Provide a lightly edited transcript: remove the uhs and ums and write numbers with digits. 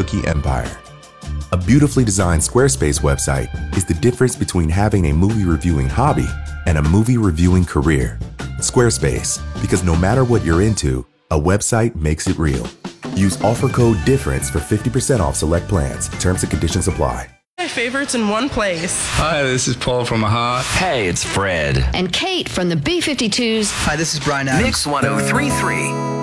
cookie empire. A beautifully designed Squarespace website is the difference between having a movie reviewing hobby and a movie reviewing career. Squarespace, because no matter what you're into, a website makes it real. Use offer code DIFFERENCE for 50% off select plans. Terms and conditions apply. My favorites in one place. Hi, this is Paul from AHA. Hey, it's Fred. And Kate from the B-52s. Hi, this is Brian Adams. Mix 1033.